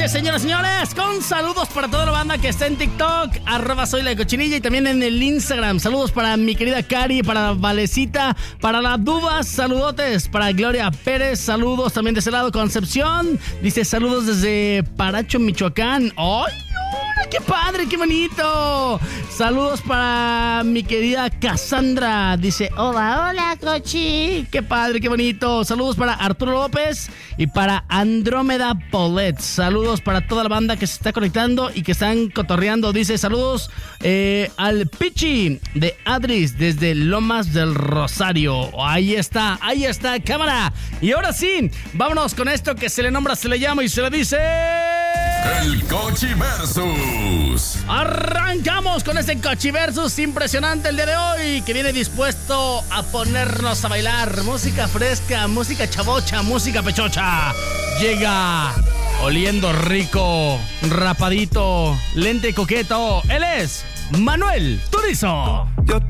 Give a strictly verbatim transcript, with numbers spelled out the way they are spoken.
noches, señoras y señores, con saludos para toda la banda que está en TikTok, arroba soy la cochinilla, y también en el Instagram. Saludos para mi querida Cari, para Valecita, para la Dubas, saludotes para Gloria Pérez, saludos también de ese lado. Concepción dice saludos desde Paracho, Michoacán. ¡Ay! ¡Qué padre, qué bonito! Saludos para mi querida Cassandra. Dice, hola, hola, Cochi. ¡Qué padre, qué bonito! Saludos para Arturo López y para Andrómeda Polet. Saludos para toda la banda que se está conectando y que están cotorreando. Dice, saludos eh, al Pichi de Adris desde Lomas del Rosario. Ahí está, ahí está, cámara. Y ahora sí, vámonos con esto que se le nombra, se le llama y se le dice... El Cochiversus. Arrancamos con este Cochiversus impresionante el día de hoy, que viene dispuesto a ponernos a bailar. Música fresca, música chavocha, música pechocha. Llega oliendo rico, rapadito, lente coqueto. Él es Manuel Turizo. Yo